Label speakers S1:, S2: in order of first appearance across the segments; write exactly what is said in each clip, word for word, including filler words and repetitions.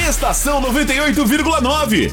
S1: Estação noventa e oito vírgula nove.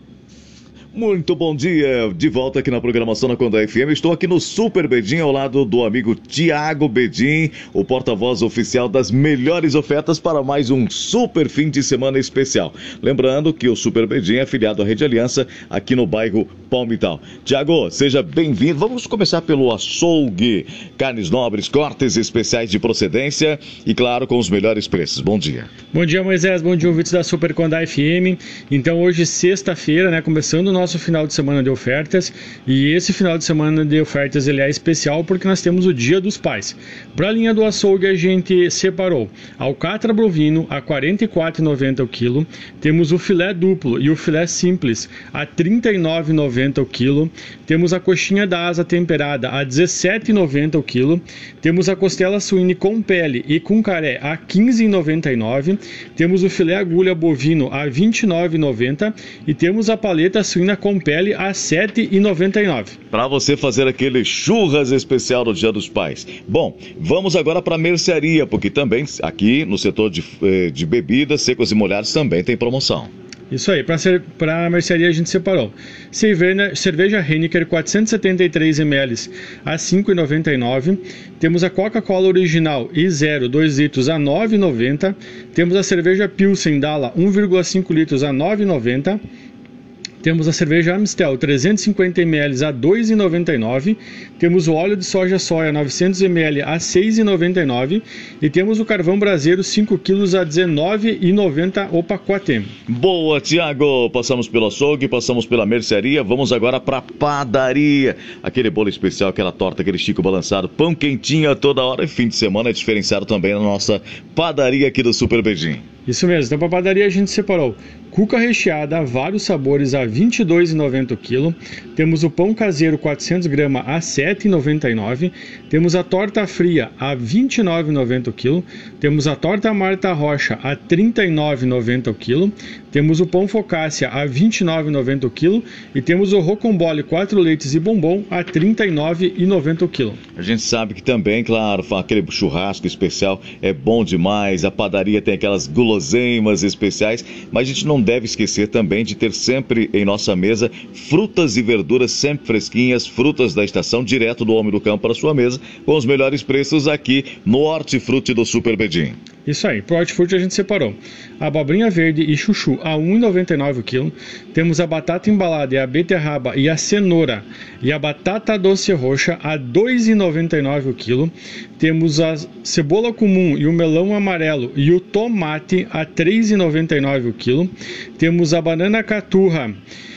S2: Muito bom dia, de volta aqui na programação da Conda F M. Estou aqui no Super Bedim, ao lado do amigo Tiago Bedim, o porta-voz oficial das melhores ofertas para mais um super fim de semana especial. Lembrando que o Super Bedim é afiliado à Rede Aliança, aqui no bairro Palmital. Tiago, seja bem-vindo. Vamos começar pelo açougue, carnes nobres, cortes especiais de procedência e, claro, com os melhores preços. Bom dia.
S3: Bom dia, Moisés. Bom dia, ouvintes da Super Conda F M. Então, hoje, sexta-feira, né, começando o nosso nosso final de semana de ofertas, e esse final de semana de ofertas ele é especial porque nós temos o Dia dos Pais. Para a linha do açougue a gente separou alcatra bovino a quarenta e quatro reais e noventa centavos o quilo, temos o filé duplo e o filé simples a trinta e nove reais e noventa centavos o quilo, temos a coxinha da asa temperada a dezessete reais e noventa centavos o quilo, temos a costela suína com pele e com caré a quinze reais e noventa e nove centavos, temos o filé agulha bovino a vinte e nove reais e noventa centavos e temos a paleta suína com pele a sete reais e noventa e nove centavos.
S2: Para você fazer aquele churras especial do Dia dos Pais. Bom, vamos agora para a mercearia, porque também aqui no setor de, de bebidas, secos e molhados também tem promoção.
S3: Isso aí, para a mercearia a gente separou cerveja, cerveja Heineken quatrocentos e setenta e três mililitros a cinco reais e noventa e nove centavos, temos a Coca-Cola original e zero, dois litros a nove reais e noventa centavos, temos a cerveja Pilsen Dala um vírgula cinco litros a nove reais e noventa centavos, temos a cerveja Amstel trezentos e cinquenta mililitros a dois reais e noventa e nove centavos, temos o óleo de soja soia novecentos mililitros a seis reais e noventa e nove centavos e temos o carvão braseiro cinco quilos a dezenove reais e noventa centavos o pacote.
S2: Boa, Tiago! Passamos pelo açougue, passamos pela mercearia, vamos agora para a padaria. Aquele bolo especial, aquela torta, aquele chico balançado, pão quentinho a toda hora e fim de semana é diferenciado também na nossa padaria aqui do Super Bedim.
S3: Isso mesmo, então para a padaria a gente separou cuca recheada, vários sabores a vinte e dois reais e noventa centavos o quilo, temos o pão caseiro quatrocentos gramas a sete reais e noventa e nove centavos, temos a torta fria a vinte e nove reais e noventa centavos o quilo, temos a torta Marta Rocha a trinta e nove reais e noventa centavos o quilo, temos o pão focaccia a vinte e nove reais e noventa centavos o quilo e temos o rocambole quatro leites e bombom a trinta e nove reais e noventa centavos o quilo.
S2: A gente sabe que também, claro, aquele churrasco especial é bom demais, a padaria tem aquelas guloseimas especiais, mas a gente não deve esquecer também de ter sempre em nossa mesa frutas e verduras sempre fresquinhas, frutas da estação, direto do homem do campo para sua mesa, com os melhores preços aqui no Hortifruti do Super Bedim.
S3: Isso aí, pro Hortifruti a gente separou a abobrinha verde e chuchu a um real e noventa e nove centavos o quilo, temos a batata embalada e a beterraba e a cenoura e a batata doce roxa a dois reais e noventa e nove centavos o quilo, temos a cebola comum e o melão amarelo e o tomate a três reais e noventa e nove centavos o quilo, temos a banana caturra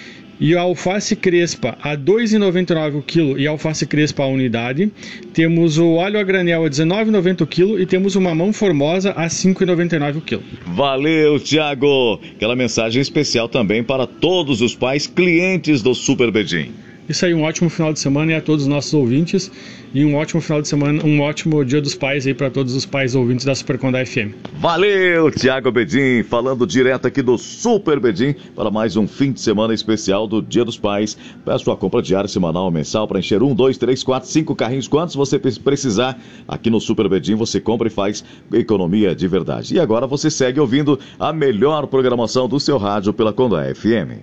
S3: e a alface crespa a dois reais e noventa e nove centavos o quilo e a alface crespa a unidade, temos o alho a granel a dezenove reais e noventa centavos o quilo e temos o mamão formosa a cinco reais e noventa e nove centavos o quilo.
S2: Valeu, Tiago! Aquela mensagem especial também para todos os pais clientes do Super Bedim.
S3: Isso aí, um ótimo final de semana e a todos os nossos ouvintes e um ótimo final de semana, um ótimo Dia dos Pais aí para todos os pais ouvintes da Super Conda F M.
S2: Valeu, Tiago Bedim, falando direto aqui do Super Bedim para mais um fim de semana especial do Dia dos Pais. Peço sua compra diária, semanal ou mensal para encher um, dois, três, quatro, cinco carrinhos. Quantos você precisar aqui no Super Bedim, você compra e faz economia de verdade. E agora você segue ouvindo a melhor programação do seu rádio pela Conda F M.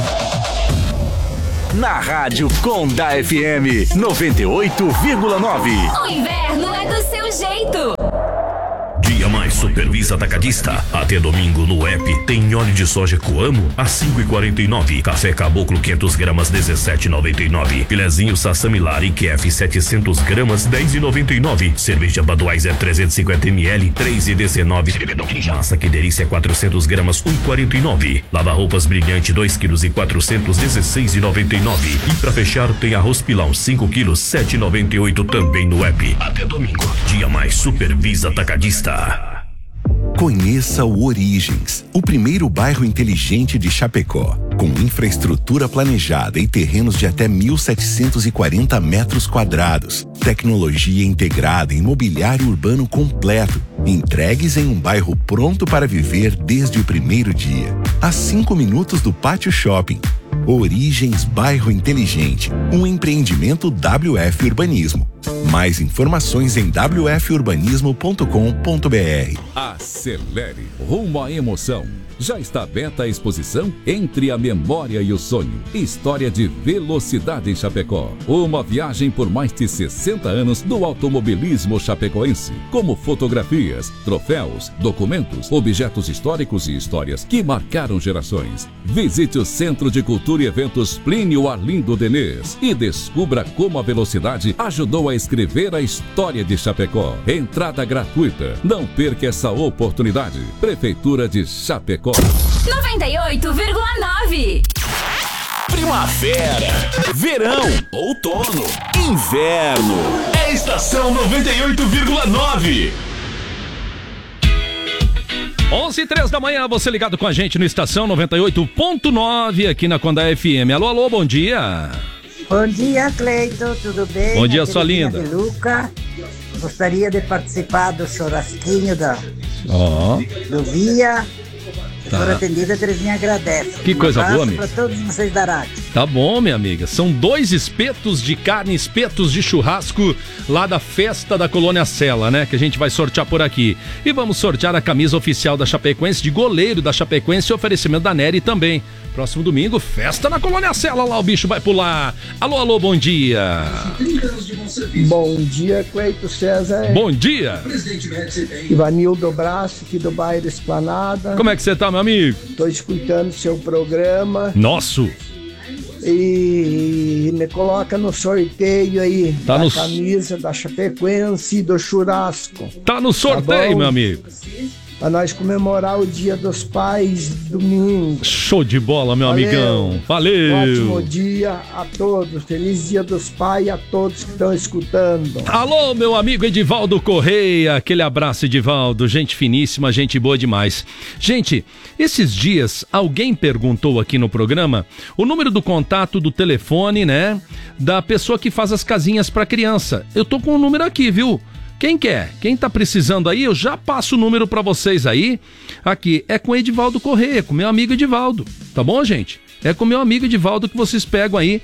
S1: Na Rádio Conda F M noventa e oito vírgula nove.
S4: O inverno é do seu jeito.
S5: Dia mais Supervisa Atacadista. Até domingo no app tem óleo de soja Coamo a cinco reais e quarenta e nove centavos. Café Caboclo quinhentas gramas dezessete reais e noventa e nove centavos. Filezinho Sassamilar e Kef setecentas gramas dez reais e noventa e nove centavos. Cerveja Budweiser trezentos e cinquenta mililitros três reais e dezenove centavos. Massa Que Delícia quatrocentas gramas um real e quarenta e nove centavos. Lava roupas Brilhante dois quilos e quatrocentos dezesseis reais e noventa e nove centavos. E pra fechar tem arroz Pilão cinco quilos sete reais e noventa e oito centavos também no app. Até domingo. Dia mais Supervisa Atacadista.
S6: Conheça o Origens, o primeiro bairro inteligente de Chapecó, com infraestrutura planejada e terrenos de até mil setecentos e quarenta metros quadrados, tecnologia integrada e imobiliário urbano completo, entregues em um bairro pronto para viver desde o primeiro dia, a cinco minutos do Pátio Shopping. Origens Bairro Inteligente, um empreendimento W F Urbanismo. Mais informações em w f urbanismo ponto com ponto b r.
S7: Acelere rumo à emoção. Já está aberta a exposição Entre a Memória e o Sonho. História de velocidade em Chapecó. Uma viagem por mais de sessenta anos do automobilismo chapecoense. Como fotografias, troféus, documentos, objetos históricos e histórias que marcaram gerações. Visite o Centro de Cultura e Eventos Plínio Arlindo Denês e descubra como a velocidade ajudou a escrever a história de Chapecó. Entrada gratuita. Não perca essa oportunidade. Prefeitura de Chapecó.
S4: noventa e oito vírgula nove.
S1: Primavera, verão, outono, inverno. É Estação noventa e oito vírgula nove.
S8: onze e três da manhã, você ligado com a gente no Estação noventa e oito ponto nove aqui na Conda F M. Alô, alô, bom dia.
S9: Bom dia, Cleito, tudo bem?
S8: Bom dia,
S9: Aqui
S8: sua linda.
S9: De Luca. Gostaria de participar do churrasquinho da,
S8: Ó.
S9: do Via.
S8: Tá.
S9: Por atendida, a Terezinha agradece.
S8: Que coisa boa, amigo.
S9: para todos vocês da rádio.
S8: Tá bom, minha amiga. São dois espetos de carne, espetos de churrasco lá da festa da Colônia Sela, né? Que a gente vai sortear por aqui. E vamos sortear a camisa oficial da Chapecoense, de goleiro da Chapecoense, e oferecimento da Nery também. Próximo domingo, festa na Colônia Sela, lá o bicho vai pular. Alô, alô, bom dia.
S10: Bom dia, Cleito César.
S8: Bom dia.
S10: Ivanildo Braço, aqui do bairro Esplanada.
S8: Como é que você tá, meu amigo?
S10: Tô escutando seu programa.
S8: Nosso.
S10: E me coloca no sorteio aí
S8: tá
S10: da
S8: no...
S10: camisa da Chapecoense e do churrasco.
S8: Tá no sorteio, tá, meu amigo.
S10: Pra nós comemorar o Dia dos Pais domingo.
S8: Show de bola, meu Valeu. amigão. Valeu.
S10: Ótimo dia a todos. Feliz Dia dos Pais a todos que estão escutando.
S8: Alô, meu amigo Edivaldo Correia. Aquele abraço, Edivaldo. Gente finíssima, gente boa demais. Gente, esses dias alguém perguntou aqui no programa o número do contato do telefone, né? Da pessoa que faz as casinhas pra criança. Eu tô com o número aqui, viu? Quem quer? Quem tá precisando aí, eu já passo o número pra vocês aí. Aqui, é com Edivaldo Correia, com meu amigo Edivaldo. Tá bom, gente? É com meu amigo Edivaldo que vocês pegam aí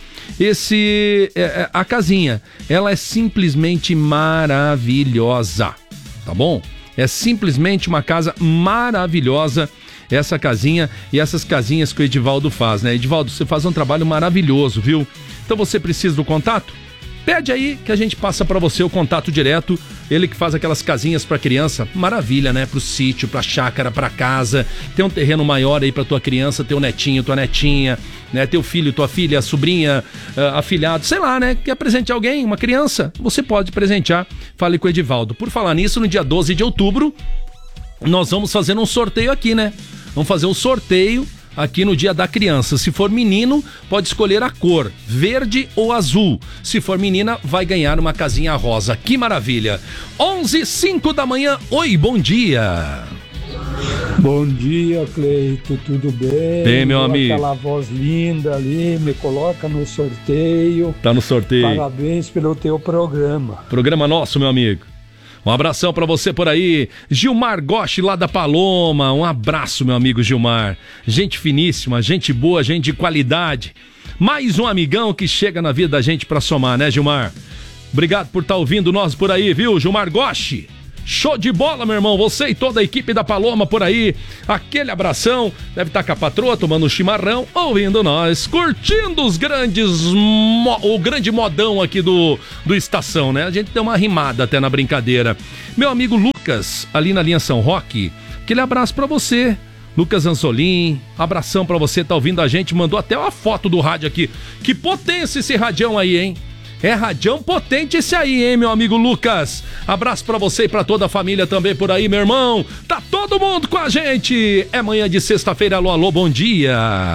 S8: esse, é, a casinha. Ela é simplesmente maravilhosa, tá bom? É simplesmente uma casa maravilhosa, essa casinha e essas casinhas que o Edivaldo faz, né? Edivaldo, você faz um trabalho maravilhoso, viu? Então você precisa do contato? Pede aí que a gente passa pra você o contato direto. Ele que faz aquelas casinhas pra criança, maravilha, né? Pro sítio, pra chácara, pra casa. Tem um terreno maior aí pra tua criança, teu netinho, tua netinha, né? Teu filho, tua filha, sobrinha, uh, afilhado, sei lá, né? Quer presentear alguém, uma criança? Você pode presentear. Fale com o Edivaldo. Por falar nisso, no dia doze de outubro, nós vamos fazer um sorteio aqui, né? Vamos fazer um sorteio aqui no Dia da Criança. Se for menino, pode escolher a cor, verde ou azul. Se for menina, vai ganhar uma casinha rosa. Que maravilha! onze e cinco da manhã. Oi, bom dia!
S11: Bom dia, Cleito, tudo bem?
S8: Bem, meu amigo.
S11: Aquela voz linda ali, me coloca no sorteio.
S8: Tá no sorteio.
S11: Parabéns pelo teu programa.
S8: Programa nosso, meu amigo. Um abração pra você por aí, Gilmar Goshi lá da Paloma, um abraço, meu amigo Gilmar, gente finíssima, gente boa, gente de qualidade, mais um amigão que chega na vida da gente pra somar, né, Gilmar? Obrigado por estar ouvindo nós por aí, viu, Gilmar Goshi? Show de bola, meu irmão, você e toda a equipe da Paloma por aí, aquele abração, deve estar com a patroa tomando um chimarrão, ouvindo nós, curtindo os grandes, mo- o grande modão aqui do, do Estação, né? A gente deu uma rimada até na brincadeira. Meu amigo Lucas, ali na linha São Roque, aquele abraço pra você. Lucas Ansolim, abração pra você, tá ouvindo a gente, mandou até uma foto do rádio aqui. Que potência esse radião aí, hein? É radião potente esse aí, hein, meu amigo Lucas? Abraço pra você e pra toda a família também por aí, meu irmão. Tá todo mundo com a gente. É manhã de sexta-feira. Alô, alô, bom dia.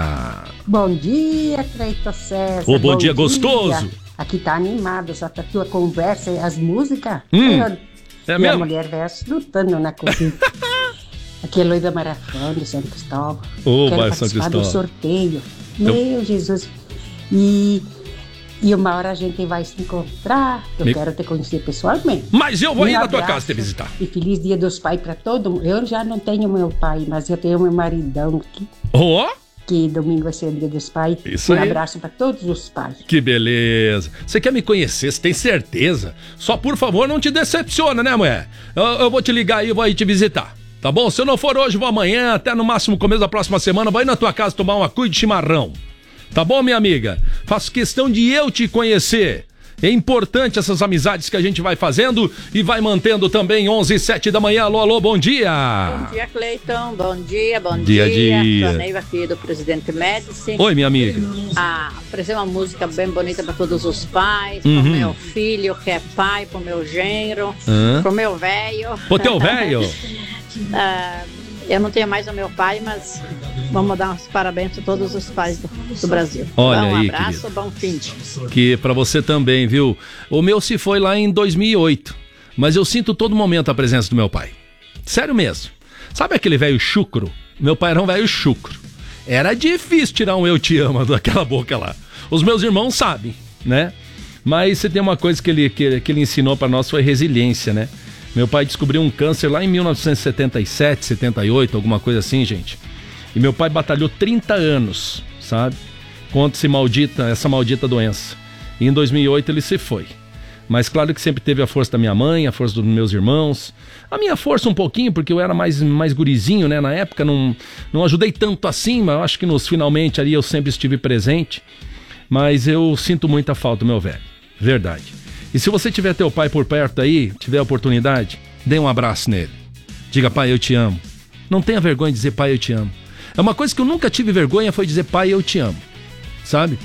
S9: Bom dia, Cleito César.
S8: Ô, bom, bom dia, dia gostoso.
S9: Aqui tá animado, só que a tua conversa e as músicas.
S8: Hum,
S9: eu,
S8: é
S9: e
S8: mesmo?
S9: a mulher vai lutando na cozinha. Aqui é Luísa Marafã, de São Cristóvão.
S8: Ô,
S9: Quero
S8: vai,
S9: participar
S8: São Cristóvão.
S9: do sorteio.
S8: Eu...
S9: Meu Jesus. E... E uma hora a gente vai se encontrar. Eu Me... quero te conhecer pessoalmente.
S8: Mas eu vou
S9: um
S8: ir na tua
S9: abraço,
S8: casa te visitar.
S9: E feliz Dia dos Pais pra todo mundo. Eu já não tenho meu pai, mas eu tenho meu maridão aqui.
S8: Ó! Oh?
S9: que domingo vai ser o Dia dos Pais.
S8: Isso
S9: um
S8: aí.
S9: abraço para todos os pais.
S8: Que beleza. Você quer me conhecer? Você tem certeza? Só por favor não te decepciona, né, mulher? Eu, eu vou te ligar aí e vou aí te visitar. Tá bom? Se eu não for hoje, vou amanhã, até no máximo começo da próxima semana, vou ir na tua casa tomar uma cuia de chimarrão. Tá bom, minha amiga? Faço questão de eu te conhecer. É importante essas amizades que a gente vai fazendo e vai mantendo também. Onze e sete da manhã. Alô, alô, bom dia.
S12: Bom dia, Cleiton. Bom dia, bom
S8: dia. Dia, dia.
S12: Sou a Neiva aqui do Presidente Médici.
S8: Oi, minha amiga.
S12: Ah, apresentei uma música bem bonita para todos os pais,
S8: Uhum.
S12: pro meu filho que é pai, pro meu genro,
S8: Hã?
S12: pro meu velho.
S8: Pro teu velho?
S12: Ah, eu não tenho mais o meu pai, mas vamos dar uns parabéns para todos os pais do, do Brasil.
S8: Olha
S12: um
S8: aí,
S12: abraço,
S8: querido.
S12: bom fim de.
S8: Que pra você também, viu? O meu se foi lá em dois mil e oito, mas eu sinto todo momento a presença do meu pai. Sério mesmo. Sabe aquele velho chucro? Meu pai era um velho chucro. Era difícil tirar um eu te amo daquela boca lá. Os meus irmãos sabem, né? Mas você tem uma coisa que ele, que, que ele ensinou pra nós, foi resiliência, né? Meu pai descobriu um câncer lá em mil novecentos e setenta e sete, setenta e oito, alguma coisa assim, gente. E meu pai batalhou trinta anos, sabe? Contra esse maldita, essa maldita doença. E em dois mil e oito ele se foi. Mas claro que sempre teve a força da minha mãe, a força dos meus irmãos. A minha força um pouquinho, porque eu era mais, mais gurizinho, né? Na época não, não ajudei tanto assim, mas eu acho que nos finalmente ali eu sempre estive presente. Mas eu sinto muita falta do meu velho. Verdade. E se você tiver teu pai por perto aí, tiver a oportunidade, dê um abraço nele. Diga, pai, eu te amo. Não tenha vergonha de dizer, pai, eu te amo. É uma coisa que eu nunca tive vergonha, foi dizer, pai, eu te amo. Sabe?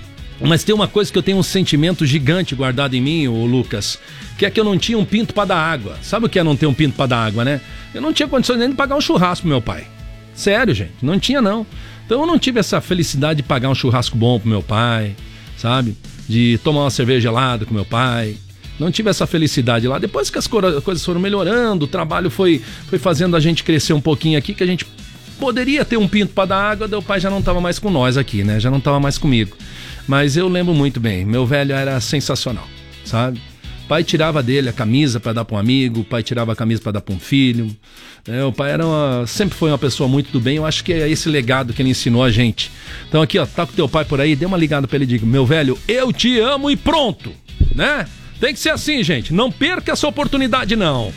S8: Mas tem uma coisa que eu tenho um sentimento gigante guardado em mim, ô Lucas, que é que eu não tinha um pinto pra dar água. Sabe o que é não ter um pinto pra dar água, né? Eu não tinha condições nem de pagar um churrasco pro meu pai. Sério, gente, não tinha não. Então eu não tive essa felicidade de pagar um churrasco bom pro meu pai, sabe? De tomar uma cerveja gelada com meu pai. Não tive essa felicidade lá. Depois que as coisas foram melhorando, o trabalho foi, foi fazendo a gente crescer um pouquinho aqui, que a gente poderia ter um pinto para dar água, daí o pai já não estava mais com nós aqui, né? Já não estava mais comigo. Mas eu lembro muito bem, meu velho era sensacional, sabe? O pai tirava dele a camisa para dar para um amigo, o pai tirava a camisa para dar para um filho. É, o pai era uma, sempre foi uma pessoa muito do bem. Eu acho que é esse legado que ele ensinou a gente. Então aqui, ó, tá com teu pai por aí, dê uma ligada para ele e diga, meu velho, eu te amo e pronto, né? Tem que ser assim, gente. Não perca essa oportunidade, não.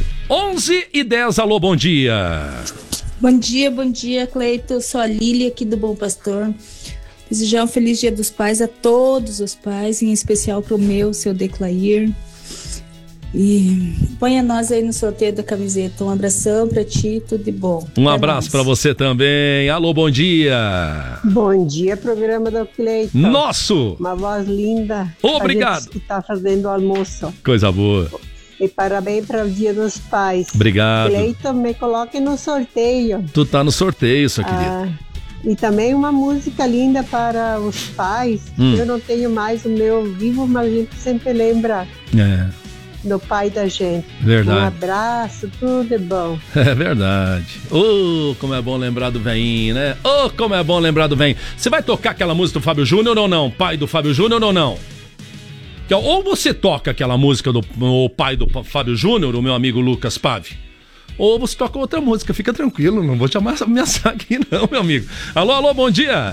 S8: onze e dez, alô, bom dia.
S13: Bom dia, bom dia, Cleito. Sou a Lília aqui do Bom Pastor. Desejar um feliz Dia dos Pais a todos os pais, em especial pro meu, seu Declair. E ponha nós aí no sorteio da camiseta. Um abração pra ti, tudo de bom.
S8: Um
S13: Até
S8: abraço
S13: mais.
S8: pra você também. Alô, bom dia.
S14: Bom dia, programa do Cleiton.
S8: Nosso!
S14: Uma voz linda.
S8: Obrigado.
S14: A gente que tá fazendo o almoço.
S8: Coisa boa.
S14: E parabéns para o Dia dos Pais.
S8: Obrigado.
S14: Cleiton, me coloque no sorteio.
S8: Tu tá no sorteio, sua
S14: Ah,
S8: querida.
S14: e também uma música linda para os pais.
S8: Hum.
S14: Eu não tenho mais o meu vivo, mas a gente sempre lembra
S8: É,
S14: do pai da gente.
S8: Verdade.
S14: Um abraço, tudo é bom.
S8: é verdade. Ô, como é bom lembrar do veinho, né? Ô, como é bom lembrar do veinho. Você vai tocar aquela música do Fábio Júnior ou não? Pai do Fábio Júnior ou não? Que, ó, ou você toca aquela música do o pai do Fábio Júnior, o meu amigo Lucas Pave, ou você toca outra música. Fica tranquilo, não vou te ameaçar aqui não, meu amigo. Alô, alô, bom dia.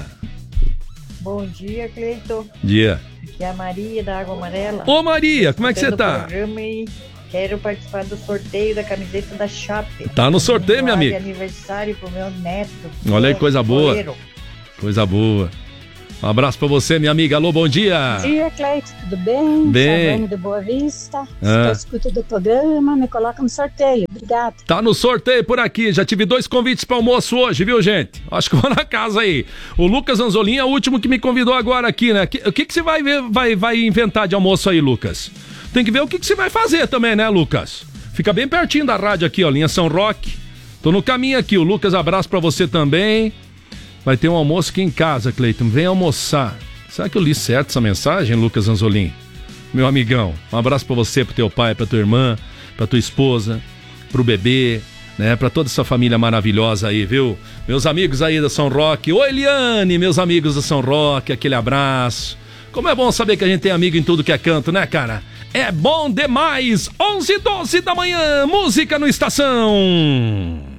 S15: Bom dia, Cleiton.
S8: Dia.
S15: Aqui é a Maria da Água Amarela.
S8: Ô, Maria, como é que você tá?
S15: Programa e quero participar do sorteio da camiseta da Chape.
S8: Tá no sorteio, minha amiga.
S15: De aniversário pro meu neto.
S8: Olha aí, coisa boa.
S15: Goleiro.
S8: Coisa boa. Um abraço pra você, minha amiga. Alô, bom dia.
S16: Bom dia, Cleiton. Tudo bem?
S8: Bem.
S16: Savane de Boa Vista.
S8: Ah.
S16: Estou escutando o programa, me coloca no sorteio. Obrigada.
S8: Tá no sorteio por aqui. Já tive dois convites para almoço hoje, viu, gente? Acho que vou na casa aí. O Lucas Anzolin é o último que me convidou agora aqui, né? O que, que você vai, ver, vai, vai inventar de almoço aí, Lucas? Tem que ver o que, que você vai fazer também, né, Lucas? Fica bem pertinho da rádio aqui, ó, linha São Roque. Tô no caminho aqui. O Lucas, abraço para você também. Vai ter um almoço aqui em casa, Cleiton. Vem almoçar. Será que eu li certo essa mensagem, Lucas Anzolin? Meu amigão, um abraço pra você, pro teu pai, pra tua irmã, pra tua esposa, pro bebê, né? Pra toda essa família maravilhosa aí, viu? Meus amigos aí da São Roque. Oi, Eliane, meus amigos da São Roque, aquele abraço. Como é bom saber que a gente tem amigo em tudo que é canto, né, cara? É bom demais! onze e doze da manhã, música no Estação.